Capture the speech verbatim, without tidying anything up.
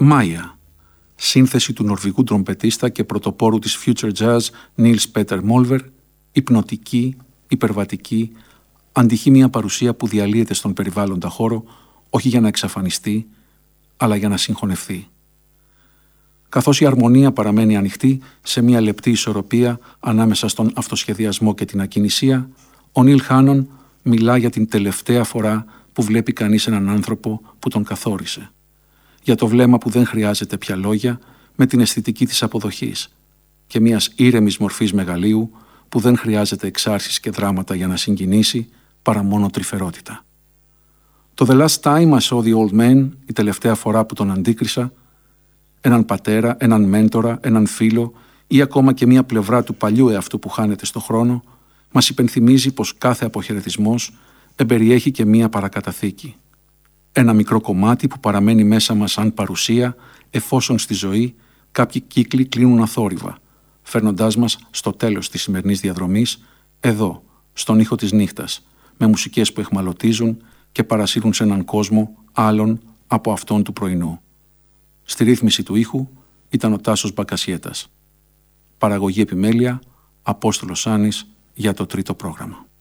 Μάια, σύνθεση του νορβηγού τρομπετίστα και πρωτοπόρου της future jazz Nils Petter Molver, υπνοτική, υπερβατική, αντυχεί μια παρουσία που διαλύεται στον περιβάλλοντα χώρο όχι για να εξαφανιστεί, αλλά για να συγχωνευτεί. Καθώς η αρμονία παραμένει ανοιχτή σε μια λεπτή ισορροπία ανάμεσα στον αυτοσχεδιασμό και την ακινησία, ο Νίλ Χάνον μιλά για την τελευταία φορά που βλέπει κανείς έναν άνθρωπο που τον καθόρισε. Για το βλέμμα που δεν χρειάζεται πια λόγια, με την αισθητική της αποδοχής και μιας ήρεμης μορφής μεγαλείου που δεν χρειάζεται εξάρσεις και δράματα για να συγκινήσει, παρά μόνο τρυφερότητα. Το The Last Time I Saw the Old Man, η τελευταία φορά που τον αντίκρισα, έναν πατέρα, έναν μέντορα, έναν φίλο ή ακόμα και μια πλευρά του παλιού εαυτού που χάνεται στο χρόνο, μας υπενθυμίζει πως κάθε αποχαιρετισμός εμπεριέχει και μια παρακαταθήκη. Ένα μικρό κομμάτι που παραμένει μέσα μας σαν παρουσία, εφόσον στη ζωή κάποιοι κύκλοι κλείνουν αθόρυβα, φέρνοντάς μας στο τέλος της σημερινής διαδρομής, εδώ, στον ήχο της νύχτας, με μουσικές που εχμαλωτίζουν και παρασύρουν σε έναν κόσμο άλλον από αυτόν του πρωινού. Στη ρύθμιση του ήχου ήταν ο Τάσος Μπακασιέτας. Παραγωγή επιμέλεια, Απόστολος Άνης για το τρίτο πρόγραμμα.